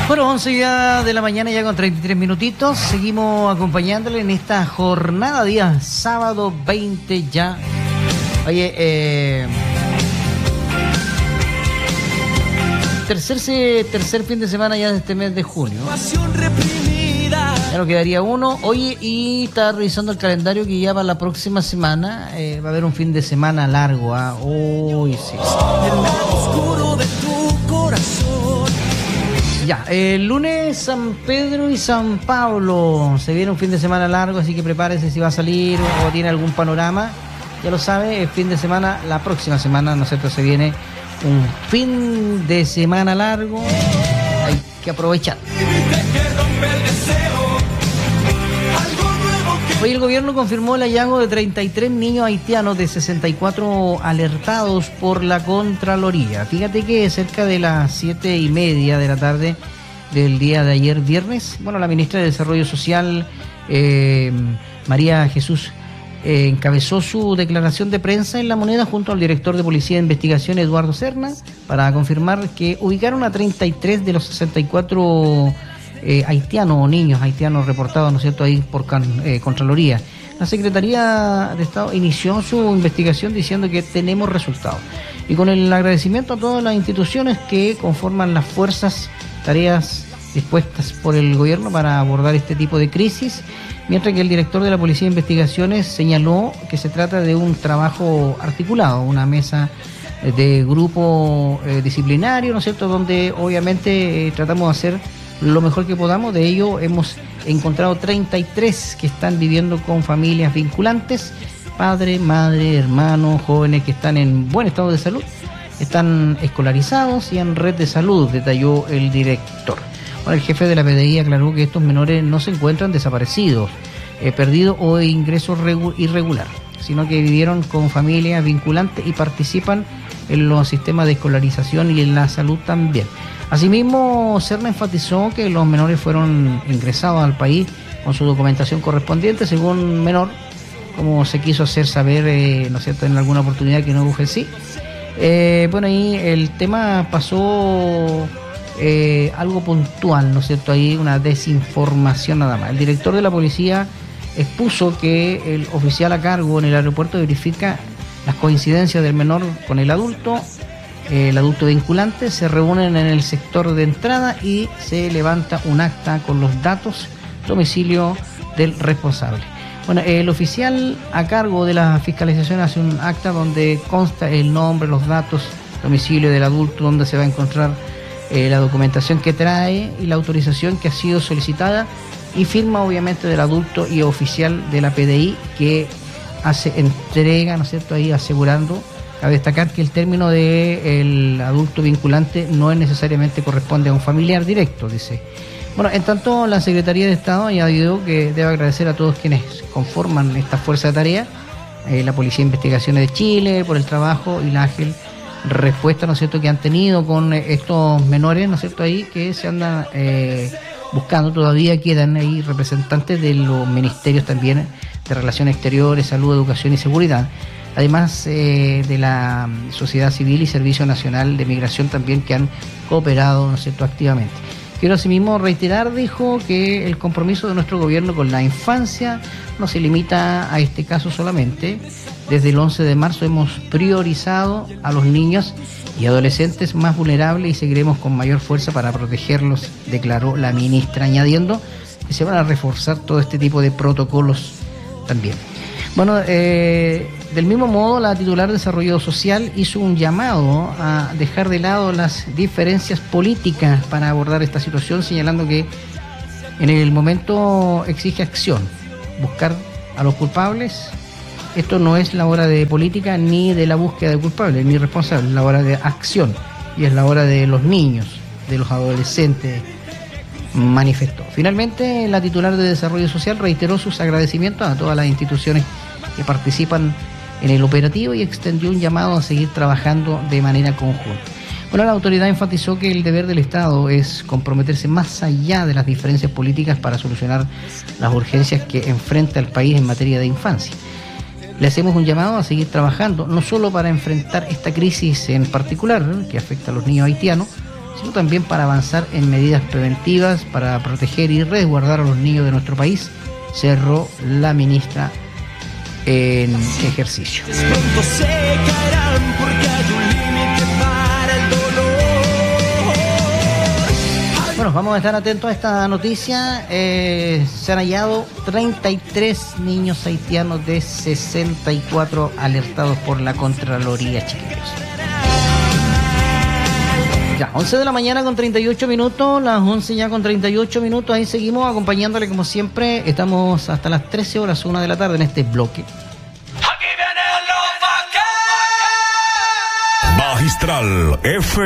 Bueno, 11 ya de la mañana, ya con 33 minutitos. Seguimos acompañándole en esta jornada, día sábado 20 ya. Oye, tercer fin de semana ya de este mes de junio. Ya nos quedaría uno. Oye, y estaba revisando el calendario que ya para la próxima semana va a haber un fin de semana largo. Uy, sí. El lado oscuro de tu corazón. Ya, el lunes San Pedro y San Pablo. Se viene un fin de semana largo, así que prepárese si va a salir o tiene algún panorama. Ya lo sabe, el fin de semana, la próxima semana, ¿no es cierto? Se viene un fin de semana largo. Hay que aprovechar. Hoy el gobierno confirmó el hallazgo de 33 niños haitianos de 64 alertados por la Contraloría. Fíjate que cerca de las 7:30 de la tarde del día de ayer viernes, bueno, la ministra de Desarrollo Social, María Jesús, encabezó su declaración de prensa en La Moneda junto al director de Policía de Investigación, Eduardo Serna, para confirmar que ubicaron a 33 de los 64 haitianos o niños haitianos reportados, ¿no es cierto?, ahí por Contraloría. La Secretaría de Estado inició su investigación diciendo que tenemos resultados. Y con el agradecimiento a todas las instituciones que conforman las fuerzas, tareas dispuestas por el gobierno para abordar este tipo de crisis, mientras que el director de la Policía de Investigaciones señaló que se trata de un trabajo articulado, una mesa de grupo disciplinario, ¿no es cierto?, donde obviamente tratamos de hacer lo mejor que podamos. De ello hemos encontrado 33 que están viviendo con familias vinculantes, padre, madre, hermanos, jóvenes que están en buen estado de salud, están escolarizados y en red de salud, detalló el director. Bueno, el jefe de la PDI aclaró que estos menores no se encuentran desaparecidos, perdidos o de ingreso irregular, sino que vivieron con familias vinculantes y participan en los sistemas de escolarización y en la salud también. Asimismo, Serna enfatizó que los menores fueron ingresados al país con su documentación correspondiente, según menor, como se quiso hacer saber, ¿no es cierto?, en alguna oportunidad que no hubo sí. Bueno, ahí el tema pasó algo puntual, ¿no es cierto?, ahí una desinformación nada más. El director de la policía expuso que el oficial a cargo en el aeropuerto verifica las coincidencias del menor con el adulto vinculante, se reúnen en el sector de entrada y se levanta un acta con los datos, domicilio del responsable. Bueno, el oficial a cargo de la fiscalización hace un acta donde consta el nombre, los datos, domicilio del adulto, donde se va a encontrar la documentación que trae y la autorización que ha sido solicitada, y firma obviamente del adulto y oficial de la PDI que hace entrega, ¿no es cierto?, ahí asegurando. Cabe destacar que el término de el adulto vinculante no es necesariamente corresponde a un familiar directo, dice. Bueno, en tanto, la Secretaría de Estado añadió que debe agradecer a todos quienes conforman esta fuerza de tarea, la Policía de Investigaciones de Chile por el trabajo y la ágil respuesta, ¿no es cierto?, que han tenido con estos menores, ¿no es cierto?, ahí que se andan buscando. Todavía quedan ahí representantes de los ministerios también de Relaciones Exteriores, Salud, Educación y Seguridad. Además de la sociedad civil y Servicio Nacional de Migración también, que han cooperado, ¿no es cierto?, activamente. Quiero asimismo reiterar, dijo, que el compromiso de nuestro gobierno con la infancia no se limita a este caso solamente. Desde el 11 de marzo hemos priorizado a los niños y adolescentes más vulnerables y seguiremos con mayor fuerza para protegerlos, declaró la ministra, añadiendo que se van a reforzar todo este tipo de protocolos también. Bueno, del mismo modo, la titular de Desarrollo Social hizo un llamado a dejar de lado las diferencias políticas para abordar esta situación, señalando que en el momento exige acción, buscar a los culpables. Esto no es la hora de política ni de la búsqueda de culpables ni responsables, es la hora de acción y es la hora de los niños, de los adolescentes, manifestó. Finalmente, la titular de Desarrollo Social reiteró sus agradecimientos a todas las instituciones que participan en el operativo y extendió un llamado a seguir trabajando de manera conjunta. Bueno, la autoridad enfatizó que el deber del Estado es comprometerse más allá de las diferencias políticas para solucionar las urgencias que enfrenta el país en materia de infancia. Le hacemos un llamado a seguir trabajando, no solo para enfrentar esta crisis en particular, que afecta a los niños haitianos, sino también para avanzar en medidas preventivas para proteger y resguardar a los niños de nuestro país, cerró la ministra en ejercicio. Pronto se caerán porque hay un límite para el dolor. Bueno, vamos a estar atentos a esta noticia. Se han hallado 33 niños haitianos de 64 alertados por la Contraloría, chiquillos. Ya, 11 de la mañana con 38 minutos, las 11 ya con 38 minutos, ahí seguimos acompañándole como siempre. Estamos hasta las 13 horas, 1 de la tarde en este bloque. Aquí vienen los vaqueros. Magistral F.